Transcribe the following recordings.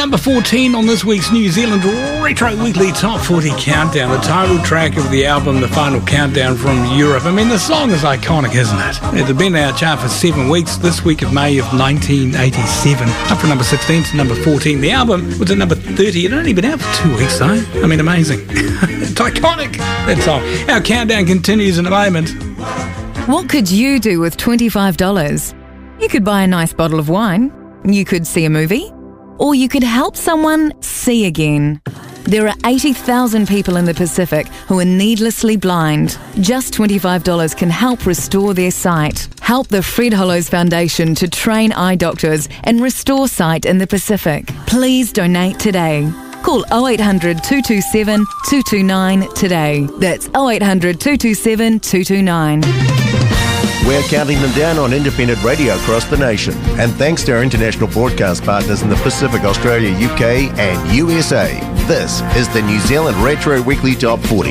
number 14 on this week's New Zealand Retro Weekly Top 40 Countdown, the title track of the album, The Final Countdown from Europe. I mean, the song is iconic, isn't it? It had been in our chart for 7 weeks, this week of May of 1987. Up from number 16 to number 14. The album was at number 30. It had only been out for 2 weeks, though. I mean, amazing. It's iconic, that song. Our countdown continues in a moment. What could you do with $25? You could buy a nice bottle of wine. You could see a movie. Or you could help someone see again. There are 80,000 people in the Pacific who are needlessly blind. Just $25 can help restore their sight. Help the Fred Hollows Foundation to train eye doctors and restore sight in the Pacific. Please donate today. Call 0800 227 229 today. That's 0800 227 229. We're counting them down on independent radio across the nation. And thanks to our international broadcast partners in the Pacific, Australia, UK and USA. This is the New Zealand Retro Weekly Top 40.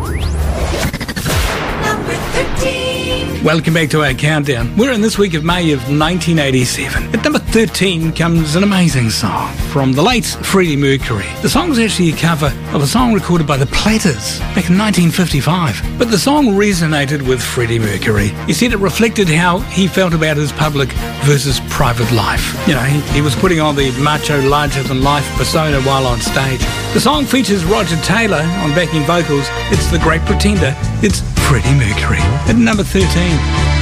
Number 13. Welcome back to our countdown. We're in this week of May of 1987. At number 13 comes an amazing song from the late Freddie Mercury. The song is actually a cover of a song recorded by the Platters back in 1955. But the song resonated with Freddie Mercury. He said it reflected how he felt about his public versus private life. You know, he was putting on the macho, larger-than-life persona while on stage. The song features Roger Taylor on backing vocals. It's The Great Pretender. It's Freddie Mercury at number 13.